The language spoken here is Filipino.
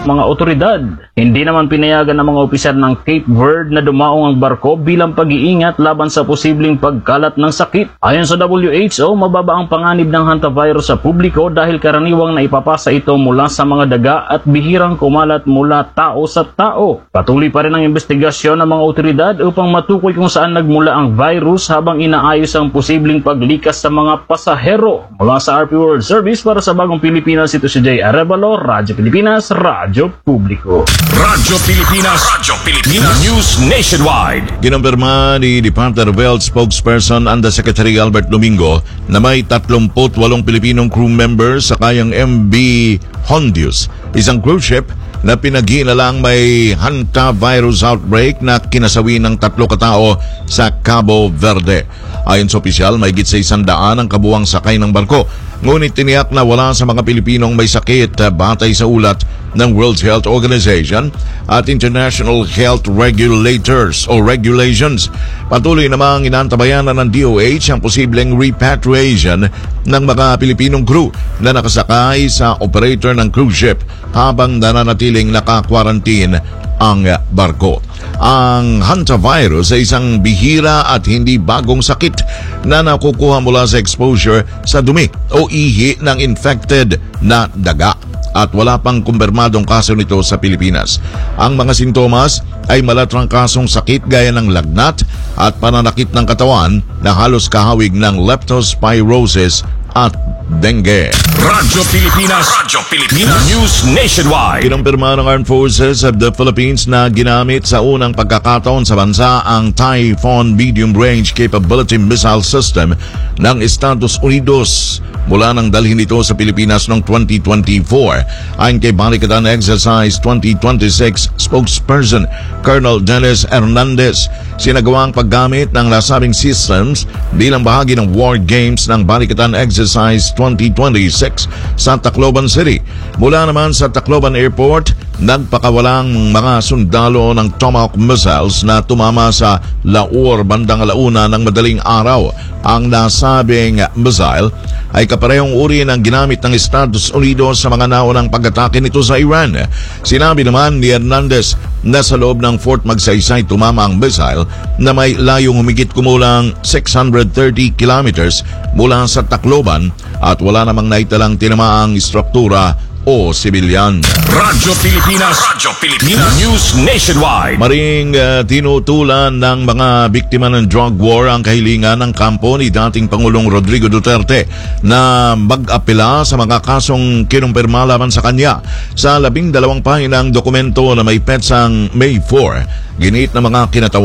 mga otoridad. Hindi naman pinayagan ng mga opisyal ng Cape Verde na dumaong ang barko bilang pag-iingat laban sa posibleng pagkalat ng sakit. Ayon sa WHO, mababa ang panganib ng hantavirus sa publiko dahil karaniwang naipapasa ito mula sa mga daga at bihirang kumalat mula tao sa tao. Patuloy pa rin ang investigasyon ng mga otoridad upang matukoy kung saan nagmula ang virus habang inaayos ang posibleng paglikas sa mga pasahero. Mula sa RP World Service para sa Bagong Pilipinas, ito si Jay Arevalo, Radyo Pilipinas, Radyo Publiko. Radyo Pilipinas News Nationwide. Kinumpirma ni Department of Health spokesperson Undersecretary Albert Domingo na may 38 Pilipinong crew members sa kayang MV Hondius, isang cruise ship na pinaghinalang may hantavirus outbreak na kinasawi ng 3 katao sa Cabo Verde. Ayon sa opisyal, may higit sa 100 ang kabuwang sakay ng barko. Ngunit tiniyak na wala sa mga Pilipinong may sakit batay sa ulat ng World Health Organization at International Health Regulators o Regulations. Patuloy namang inantabayanan ng DOH ang posibleng repatriation ng mga Pilipinong crew na nakasakay sa operator ng cruise ship habang nananatiling naka-quarantine ang barko. Ang hantavirus ay isang bihira at hindi bagong sakit na nakukuha mula sa exposure sa dumi o ihi ng infected na daga at wala pang kumpirmadong kaso nito sa Pilipinas. Ang mga sintomas ay malatrangkasong sakit gaya ng lagnat at pananakit ng katawan na halos kahawig ng leptospirosis at dengue. Radyo Pilipinas News Nationwide. Kinumpirma ng Armed Forces of the Philippines na ginamit sa unang pagkakataon sa bansa ang Typhoon Medium Range Capability Missile System ng Estados Unidos mula nang dalhin ito sa Pilipinas noong 2024. Ayon kay Balikatan Exercise 2026 spokesperson Colonel Dennis Hernandez, sinagawang paggamit ng nasabing systems bilang bahagi ng war games ng Balikatan Exercise 2026 sa Tacloban City. Mula naman sa Tacloban Airport, nagpakawalang mga sundalo ng Tomahawk missiles na tumama sa Laur bandang 1:00 ng madaling araw. Ang nasabing missile ay kaparehong uri ng ginamit ng Estados Unidos sa mga naunang pag-atake nito sa Iran. Sinabi naman ni Hernandez na sa loob ng Fort Magsaysay tumama ang missile na may layong humigit kumulang 630 kilometers mula sa Tacloban at wala namang naitalang tinamaang istruktura o sibilyan. Radyo Pilipinas News Nationwide. Maring tinutulan ng mga biktima ng drug war ang kahilingan ng kampo ni dating Pangulong Rodrigo Duterte na mag-apela sa mga kasong kinumpirma laban sa kanya. Sa 12 pahinang dokumento na may petsang May 4, giniit ng mga kinatawan